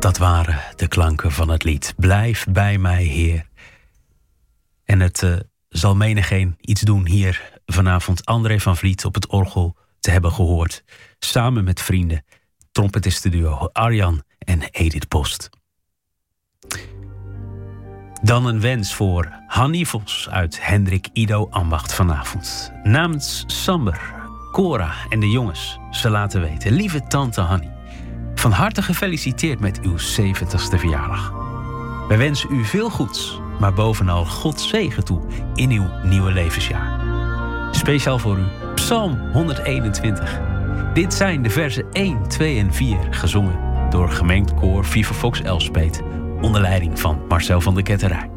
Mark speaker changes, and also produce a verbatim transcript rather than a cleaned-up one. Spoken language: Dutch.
Speaker 1: Dat waren de klanken van het lied Blijf bij mij, Heer. En het uh, zal menigeen iets doen hier vanavond André van Vliet op het orgel te hebben gehoord. Samen met vrienden, trompetistenduo Arjan en Edith Post. Dan een wens voor Hannie Vos uit Hendrik Ido Ambacht vanavond. Namens Samber, Cora en de jongens, ze laten weten. Lieve tante Hannie, van harte gefeliciteerd met uw zeventigste verjaardag. Wij wensen u veel goeds, maar bovenal Gods zegen toe in uw nieuwe levensjaar. Speciaal voor u, Psalm honderdeenentwintig. Dit zijn de versen één, twee en vier, gezongen door gemengd koor Viva Vox Elspet, onder leiding van Marcel van der Ketterij.